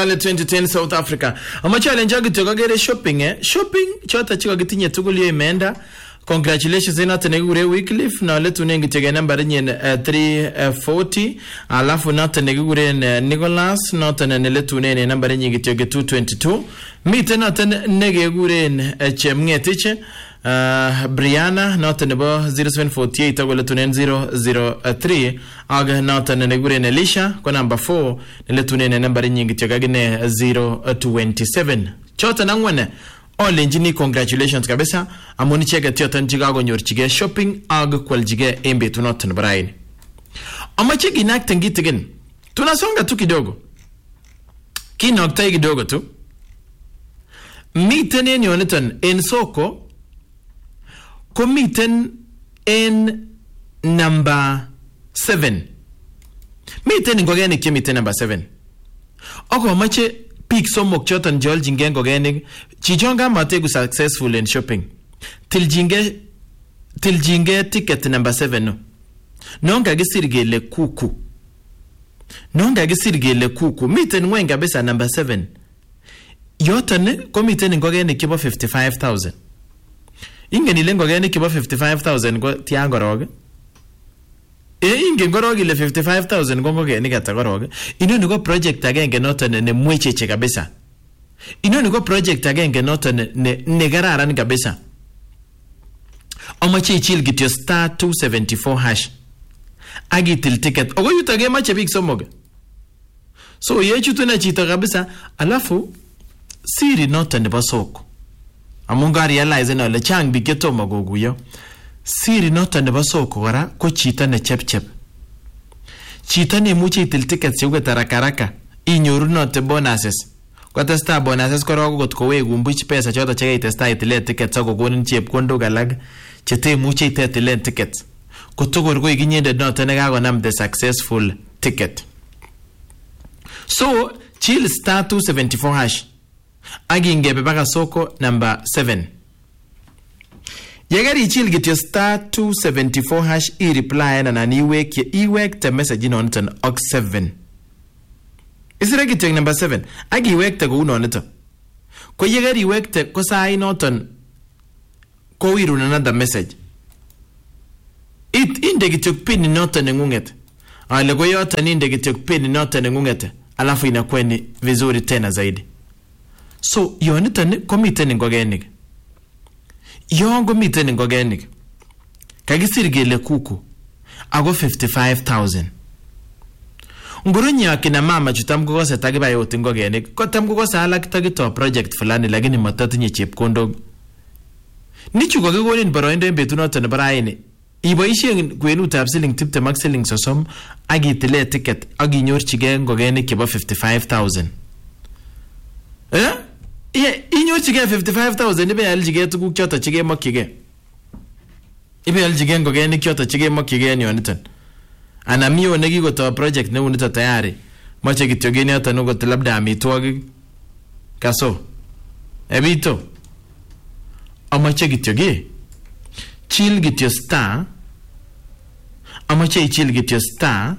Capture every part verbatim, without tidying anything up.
Kale twenty ten South Africa. Ama challenge agito kagere shopping eh. Shopping chota chika gitinye tugul yo imeenda. Congratulations ina tenegure Wycliffe na letu nengi tege namba nyen uh, three forty. Alafu na tenegure uh, Nicholas na teneletu nene namba nyengi tege two twenty-two. Mite na tenegure uh, Chemngetiche. Uh, Brianna not nebo zero seven four eight agole tunen zero zero three aga not negure Elisha kwa number four nile tunen number nyingi tiagagine zero two seven chota nangwane all engineer congratulations kabisa amoni cheke tiota njigago nyorchige shopping aga kwaljige embe tunot brain amache ginak tengitigin tunasonga tu kidogo kinokta kidogo tu mitene nyoneton en soko komiten en number seven. Miten ngogenik che miten number seven. Oko mache peak somok choton jol jinge ngogenik chichonga mategu successful in shopping. Til jinge til jinge ticket number seven no. Nonga gisirgele kuku. Nonga gisirgele kuku miten ngwenga besa number seven. Yoton komiten ngogenik kibo fifty-five thousand. Inge ni lengo gani kiba fifty-five thousand go tiango roge e inge ngoroge le fifty-five thousand gongo gani gata goroge ino ni go project agenge noton ne mwecheche kabisa ino ni go project agenge noton ne ne gararan kabisa omache chil gityo star two seventy-four hash agitil ticket ogo yutage mache big somoge so yechu tuna chita kabisa alafu siri noton ne basoko amunga realize na le chang bigeto magoguyo siri nota ne basoko wara ko chita ne chep chep chita ne muche itil tickets yugo tarakaraka inyoru note bonuses ko testa bonuses ko rogo got ko wegu mbuch pesa chota chege testa itile tickets ko gonin chep kondo galag chete muche itile tickets ko togor go iginyende note ne gago nam the successful ticket so chill star two seventy-four hash aginge bebaka soko number seven. Yagari chill get your star two seventy-four hash e reply na nani wake ye e wake the message in on ten ox seven. Is it get number seven? Agi wake the go on it. Ko yagari wake the ko sai noton ko wiru another message. It indicate pin noton ngunget. Ale go yotan indicate pin noton ngunget. Alafu inakweni vizuri tena zaidi. So, yonitane komiten ngogenik. Yon komiten ngogenik. Kagisirgele kuku. Ago fifty-five thousand. Ngurunya kina mama chutam kukose tagiba yote ngogenik. Kotam kukose alak tagito project fulani lagini matatinye chepkondog. Nichu kagigolin baroindo imbetu noton baraini. Iboishe kwenutab siling tiptem ak siling sosom agitile ticket aginyorchige ngogenik kiba fifty-five thousand. Eh? Yeah, inyo chige fifty-five thousand ibe aljige tuguk chota chige makige. Ibe aljige ngogenik chota chige makige ni oniton. Ana miyo negigoto project ne unito tayari. Mache kityo geni hata nugo labda amitwagik. Kaso. Ebito. Amache kityo ge. Chill gityo star. Amache chill gityo star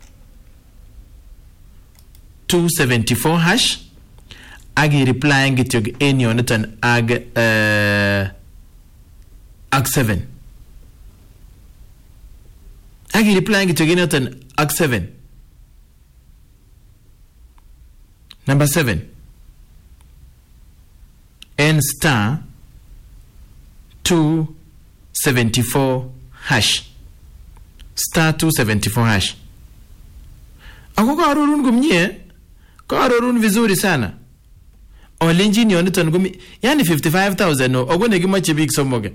two seventy-four hash. Agi replying it your any on it and ag uh ag seven. Agi replying it again at an ag seven. Number seven. N star two seventy four hash. Star two seventy four hash. Ako karurun gumnye karurun vizuri sana. Olenji ni oniton gumi yani fifty-five thousand no ogone gimache big somoge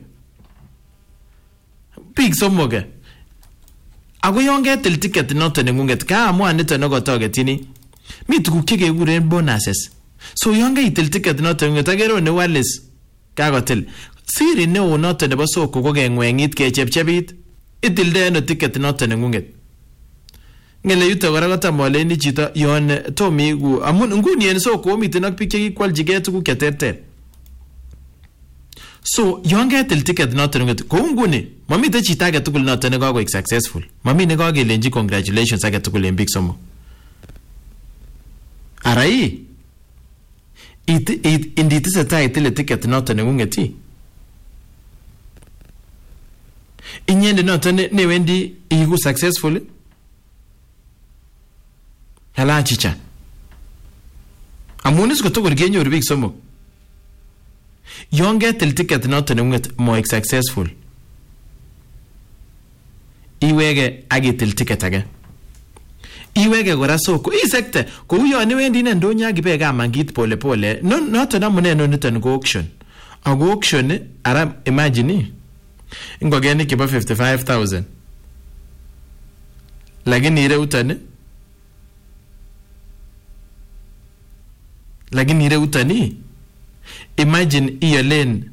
big somoge ago yonge tel ticket noton ngunget ka amwa niton no gotogetini mi tuguk chege guren bonuses so yonge itel ticket noton ngunget agero ne wales ka gotel siri ne o noton nebo soko ko gengwengit ke chepchebit itilde no ticket noton ngunget ngele yuta waragata mole ni chita yon tomi gu amun nguni en soko miten ak picture equal jigetu ku ketete so yonge tel ticket noton ngunget ko nguni mami te chita ga tukul noton ne go successful mami ne go gelenji congratulations aga tukul en big somo arai indi tesetai itile ticket noton neng'ung'et inyende noton newendi iigu successful hala chicha amun is kotokor kenyoru biik somok yon ketil ticket noton neng'ung'et moik successful iwege ak itil ticket age iwege kora soko isekte kou yon iwendi ne ndonyo ak ibeka mangit pole pole no noton amune noniton ko auction ako auction ara imagine ngogenik chebo fifty-five thousand lakini ireuton lakini ireuton imagine iyolen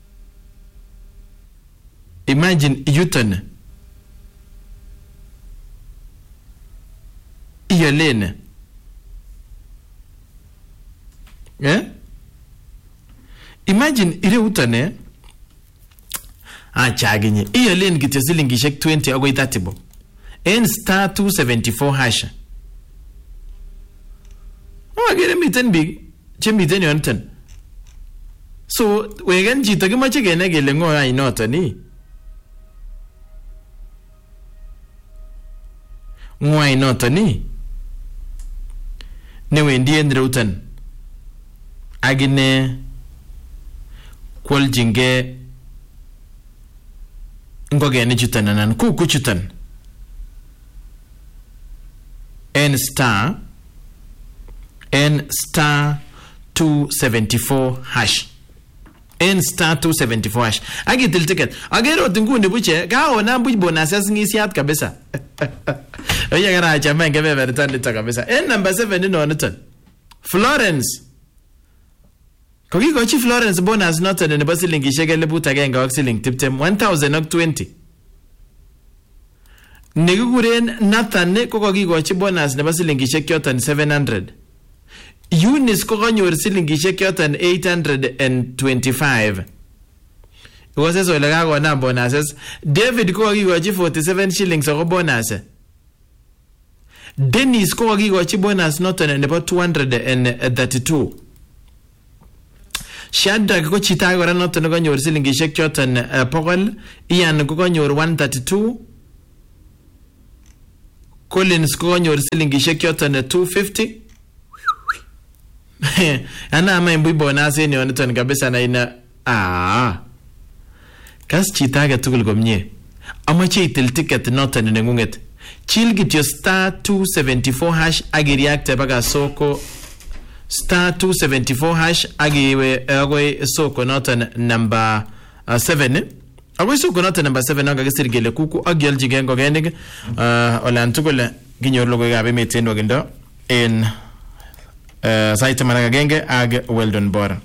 imagine yuton iyolen eh imagine ireuton eh achaginye iyolen kityo silingishek twenty agoi thirty bob en star two seventy-four hash agere miten big che miten yonten so wegen chito kimache kenai kele ngo ai noton ni ngo ai noton ni ne wendi en reuton agine kwaljinge ngogeni chutan anan kuku chutan en star en star two seventy-four hash en star two seventy-four hash agitil ticket agero tingundi buche kaona buch bonuses ngisiat kabisa oya gara chama ngebe vertan nito kabisa en number seven no niton Florence kokikochi Florence bonus noton nebo silingishek elibut agenge ak siling tiptem one thousand twenty nekikuren Nathan ko kokikochi bonus nebo silingishek choton seven hundred Eunice ko kanyor silingishek choton eight hundred twenty-five Iwase so le kakona bonuses David ko kokikochi forty-seven shillings ako bonus Dennis ko kokikochi bonus noton nebo two hundred thirty-two Shadrack ko chita kora noton kanyor silingishek choton pokol Ian ko kanyor one thirty-two Collins ko kanyor silingishek choton two fifty ana ama imbu bonus en yoniton kabisa na ina ah kas chita age tugul komie amache itil ticket noton neng'ung'et chill kityo star two seventy-four hash agiriakte baka soko star two seventy-four hash agiwe agoi soko noton number uh, seven agoi soko noton number seven aga kisir gele kuku agyalji gen gogenik uh, olan tugul ginyor logo gabe meten wagindo en uh, site maraga genge ag Weldon Bora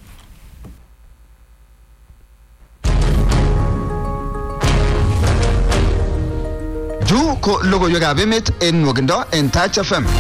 Ju ko logo yoga bemet en wagindo en Touch F M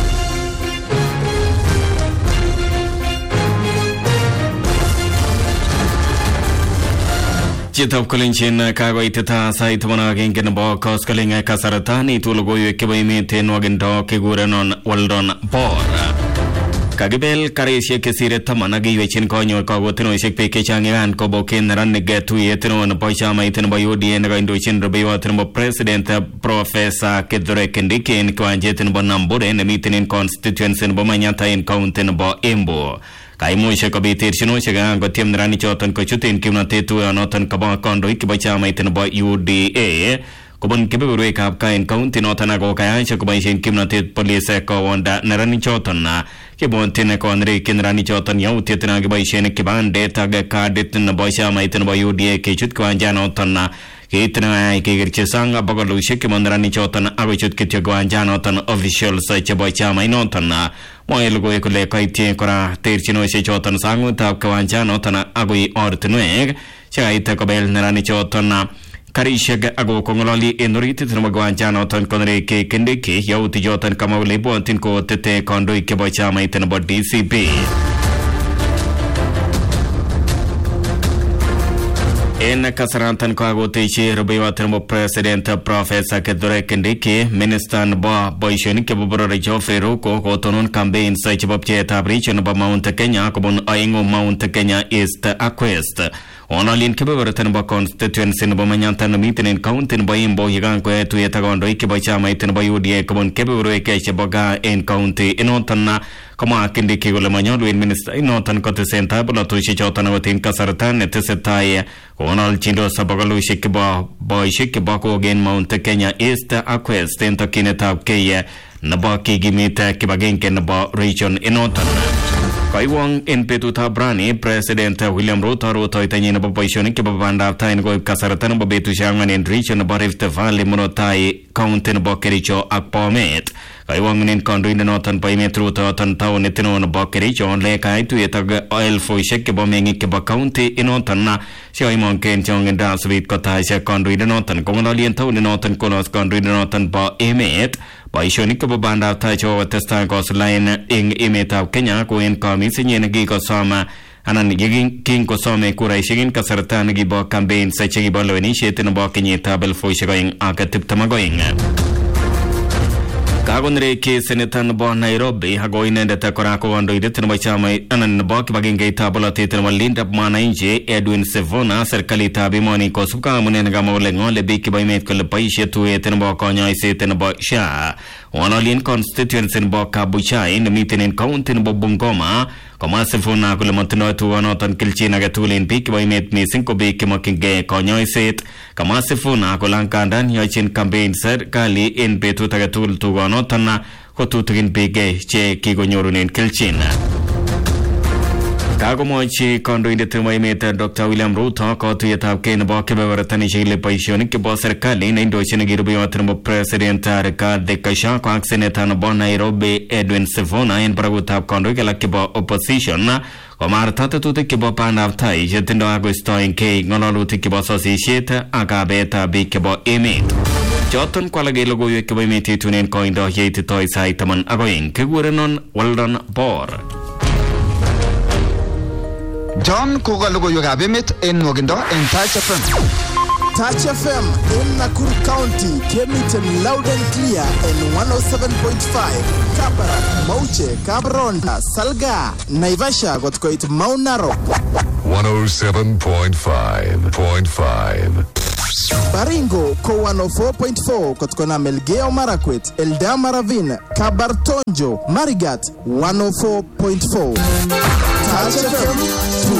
Chitap Kolinchen kagoiteta sait mana genge nebo koskalinga kasaratani tulogoyo kebaimeten wagindo kigurenon Weldon Bora Kagibel karishek kesire tamana giwechin konyo kagotinoishek peke changiran koboken ranige tuyetino na poishama itino ba U D A na indochin rubiwatino ba President Professor Kithure Kindiki in kwanjetino ba Nambure na mitinin constituency no ba Manyata in county no ba Embu Kaimushe kabitir shinoshe gango tiem nirani choton kochutin kimnatetu anoton kaba kondo ikibachama itino ba U D A Kubun kibiburwe kain county noton ako kayansha kubaishin kimnatet police ko wanda narani choton na kibon tine konri kinrani choton yautiet na kibaishin kibande tag kadit na boisha maitin ba U D A kichut kwanja noton na kitna kigirche sanga bagalushe kimonrani choton agochut kityo kwanja noton officials che boisha mai noton na moelugo ekole kaitie kora terchinoshe choton sangu tab kwanja noton agoi ortnweg chaite kobel narani choton na Karishek ago kongololi enoriti tnumagwanja noton konre ke Kindiki yauti jotan kama ulebo tin ko tete kondo ikebo chama iten bo D C P En kasarantan ko agotechi rubiwat mo President Professor Kithure Kindiki Minister ba boishoni ke boboro Geoffrey Ruko ko tonon campaign sa chibopcheta region ba Mount Kenya kobon aingo Mount Kenya East West onalin ke boboro tan ba constituency no manyantan meeting in county ba imbo higan ko etu yetagondo ikiba chama iten ba yudie kobon ke boboro ke chiboga in county inotanna kama Kindiki gole manyodu in minister inotan ko te senta bolo to shi chotana watin kasartan netesetai onal chindo sabagalu shikba boy shikba ko gen Mount Kenya East West enta kinetab keye nabaki gimita kibagenke naba region inotan kaiwang in petuta brani President William Ruto Ruto itanyi naba boishoni kibabanda tain go kasaratan naba betu shangan in region naba Rift Valley monotai county naba Kericho akpomet kaiwang nin kondu inotan paimet Ruto tan tao netino naba Kericho le kai tu yetag oil fo shek ba mengi kiba county inotan na siya imong ken chong nda sweet kota siya kondu inotan kung nalien tao inotan kolos kondu inotan ba emet boishoni kibabanda tai cho testan kos line ing emetab Kenya ko en kamisi nyene gi ko sama anan yigin king ko some kurai shigin kasartan gi bo campaign sa chigi bo lweni shetin bo Kenya tabel fo shigoing akatip tamagoing kagonre ke senetan bo Nairobi hagoine de takorako wando idetin bo chama anan bo kibagenge tabela tetin bo linda mana inje Edwin Sevona serikali tabi moni ko suka munen ga mole ngole be kibaymet ko le paishe tu eten bo konya iseten bo sha onalin constituency bo Kabucha in meeting in county bo Bungoma kama Sevona ko le montno tu anotan kilchina ga tulin be kibaymet mi cinco be kimokinge konya iset kama Sevona ko lankandan yachin campaign serikali in betu tagatul tu tana ko tutugin bege che kigo nyorunen kelchina kago mochi kondo inde tumai meta Doctor William Ruto ko tuyetab ken bo ke bewaratani shile paishoni ke bo serikali ne ndo chine girubi watrmo President Arka de Kasha ko aksenetana bo Nairobi Edwin Sevona en pragutab kondo ke la ke bo opposition na ko martata tute ke bo panav tai jetindo agosto in ke ngololu ke bo associate aga beta bi ke bo emet Joton kwalage logo yu ke bimiti tunen koindo yeti toy sai taman agoing ke gurenon Waldon Bor John koga logo yu gabimit en nogindo en Touch F M. Touch F M in Nakuru County came it loud and clear in one oh seven point five. Kabarak, Mauche, Kabronda, Salga, Naivasha got quite Mount Narok. one oh seven point five point five. Baringo ko one oh four point four kotkona Melgeo Marakwet, Eldama Ravine, Kabartonjo, Marigat one oh four point four. Touch F M